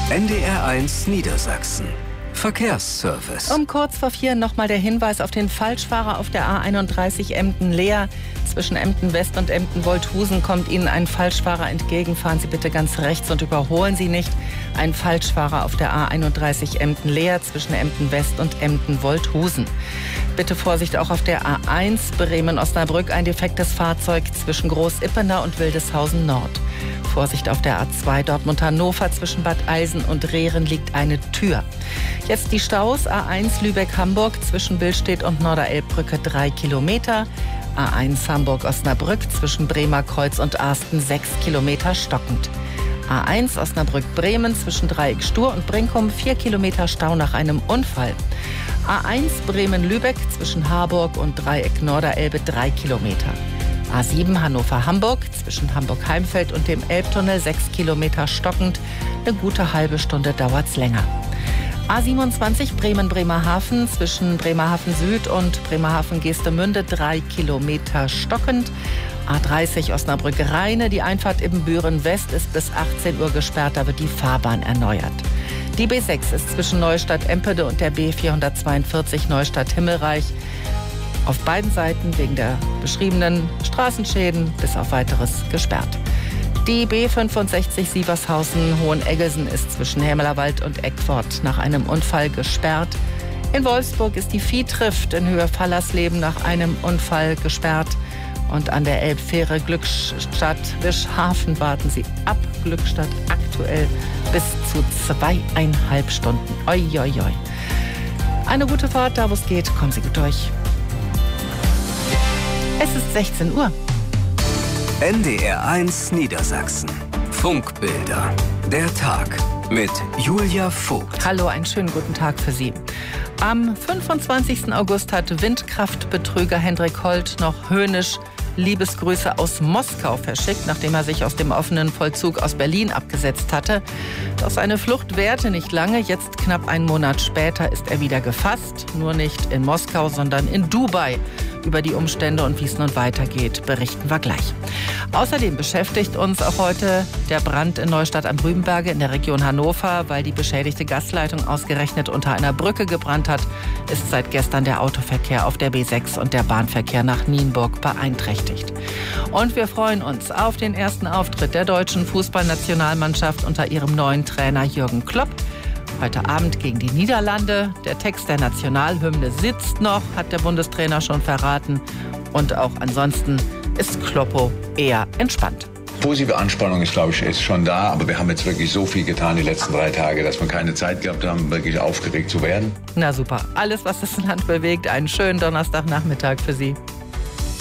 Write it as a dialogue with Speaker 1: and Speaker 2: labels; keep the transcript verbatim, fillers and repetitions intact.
Speaker 1: N D R eins Niedersachsen. Verkehrsservice.
Speaker 2: Um kurz vor vier nochmal der Hinweis auf den Falschfahrer auf der A einunddreißig Emden-Leer. Zwischen Emden-West und Emden-Wolthusen kommt Ihnen ein Falschfahrer entgegen. Fahren Sie bitte ganz rechts und überholen Sie nicht. Ein Falschfahrer auf der A einunddreißig Emden-Leer zwischen Emden-West und Emden-Wolthusen. Bitte Vorsicht auch auf der A eins Bremen-Osnabrück. Ein defektes Fahrzeug zwischen Groß-Ippener und Wildeshausen Nord. Vorsicht auf der A zwei Dortmund-Hannover. Zwischen Bad Eilsen und Rehren liegt eine Tür. Jetzt die Staus. A eins Lübeck-Hamburg zwischen Billstedt und Norderelbbrücke drei Kilometer. A eins Hamburg-Osnabrück zwischen Bremer Kreuz und Arsten sechs Kilometer stockend. A eins Osnabrück-Bremen zwischen Dreieck Stur und Brinkum vier Kilometer Stau nach einem Unfall. A eins Bremen-Lübeck zwischen Harburg und Dreieck Norderelbe drei Kilometer. A sieben Hannover-Hamburg zwischen Hamburg-Heimfeld und dem Elbtunnel sechs Kilometer stockend. Eine gute halbe Stunde dauert's länger. A siebenundzwanzig Bremen-Bremerhaven zwischen Bremerhaven Süd und Bremerhaven-Geestemünde drei Kilometer stockend. A dreißig Osnabrück-Rheine, die Einfahrt Ibbenbüren West ist bis achtzehn Uhr gesperrt, da wird die Fahrbahn erneuert. Die B sechs ist zwischen Neustadt-Empede und der B vierhundertzweiundvierzig Neustadt-Himmelreich auf beiden Seiten wegen der beschriebenen Straßenschäden bis auf Weiteres gesperrt. Die B fünfundsechzig Sievershausen-Hoheneggelsen ist zwischen Hämelerwald und Eckford nach einem Unfall gesperrt. In Wolfsburg ist die Viehtrift in Höhe Fallersleben nach einem Unfall gesperrt. Und an der Elbfähre Glückstadt-Wischhafen warten Sie ab Glückstadt aktuell bis zu zweieinhalb Stunden. Oi, oi, oi. Eine gute Fahrt, da wo es geht, kommen Sie gut durch. Es ist sechzehn Uhr.
Speaker 1: N D R eins Niedersachsen. Funkbilder. Der Tag mit Julia Vogt.
Speaker 2: Hallo, einen schönen guten Tag für Sie. Am fünfundzwanzigsten August hat Windkraftbetrüger Hendrik Holt noch höhnisch Liebesgrüße aus Moskau verschickt, nachdem er sich aus dem offenen Vollzug aus Berlin abgesetzt hatte. Doch seine Flucht währte nicht lange. Jetzt, knapp einen Monat später, ist er wieder gefasst. Nur nicht in Moskau, sondern in Dubai. Über die Umstände und wie es nun weitergeht, berichten wir gleich. Außerdem beschäftigt uns auch heute der Brand in Neustadt am Rübenberge in der Region Hannover. Weil die beschädigte Gasleitung ausgerechnet unter einer Brücke gebrannt hat, ist seit gestern der Autoverkehr auf der B sechs und der Bahnverkehr nach Nienburg beeinträchtigt. Und wir freuen uns auf den ersten Auftritt der deutschen Fußballnationalmannschaft unter ihrem neuen Trainer Jürgen Klopp. Heute Abend gegen die Niederlande. Der Text der Nationalhymne sitzt noch, hat der Bundestrainer schon verraten. Und auch ansonsten ist Kloppo eher entspannt.
Speaker 3: Positive Anspannung ist, glaube ich, ist schon da. Aber wir haben jetzt wirklich so viel getan die letzten drei Tage, dass wir keine Zeit gehabt haben, wirklich aufgeregt zu werden.
Speaker 2: Na super. Alles, was das Land bewegt. Einen schönen Donnerstagnachmittag für Sie.